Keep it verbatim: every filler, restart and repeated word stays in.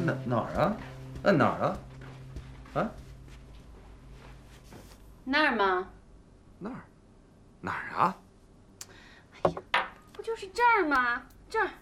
哪哪儿啊？摁哪儿啊？啊？ 那儿吗？ 那儿？哪儿啊？ 哎呀，不就是这儿吗？这儿。